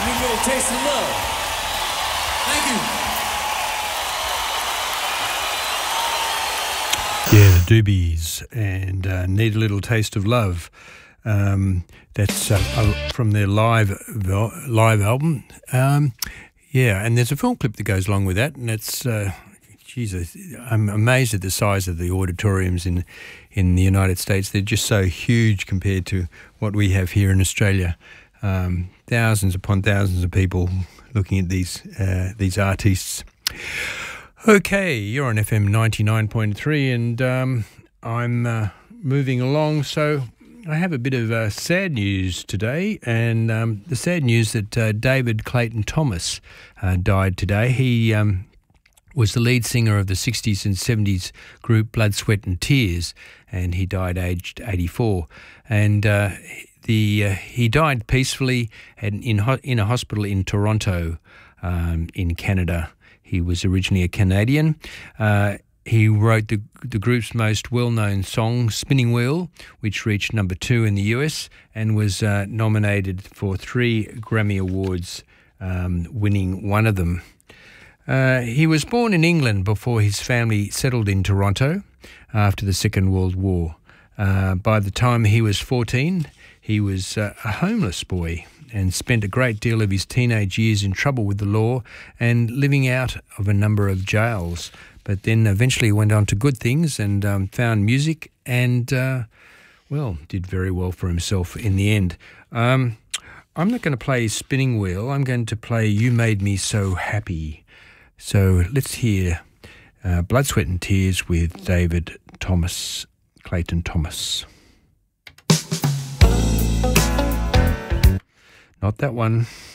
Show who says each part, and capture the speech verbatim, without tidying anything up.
Speaker 1: Need a little taste of love. Thank you.
Speaker 2: Yeah, the Doobies and uh, Need a Little Taste of Love. Um, that's uh, from their live live album. Um, yeah, and there's a film clip that goes along with that, and it's, uh, Jesus, I'm amazed at the size of the auditoriums in in the United States. They're just so huge compared to what we have here in Australia. Um, thousands upon thousands of people looking at these uh, these artists. Okay, you're on F M ninety-nine point three, and um, I'm uh, moving along. So I have a bit of uh, sad news today, and um, the sad news that uh, David Clayton Thomas uh, died today. He um, was the lead singer of the sixties and seventies group Blood, Sweat and Tears, and he died aged eighty-four. And uh, the uh, he died peacefully in in, ho- in a hospital in Toronto, um, in Canada. He was originally a Canadian. Uh, he wrote the the group's most well-known song, Spinning Wheel, which reached number two in the U S and was uh, nominated for three Grammy Awards, um, winning one of them. Uh, he was born in England before his family settled in Toronto after the Second World War. Uh, by the time he was fourteen, he was uh, a homeless boy and spent a great deal of his teenage years in trouble with the law and living out of a number of jails. But then eventually went on to good things and um, found music and, uh, well, did very well for himself in the end. Um, I'm not going to play Spinning Wheel. I'm going to play You Made Me So Happy. So let's hear uh, Blood, Sweat and Tears with David Thomas, Clayton Thomas. Not that one.